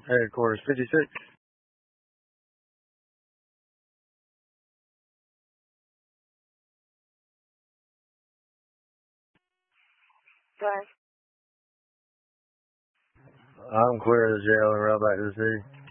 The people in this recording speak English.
Headquarters 56. Sorry. I'm clear of the jail and right back to the city.